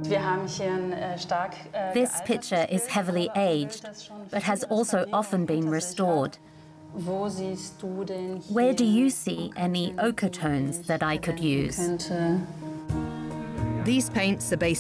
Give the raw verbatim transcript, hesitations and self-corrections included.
This picture is heavily aged, but has also often been restored. Where do you see any ochre tones that I could use? These paints are based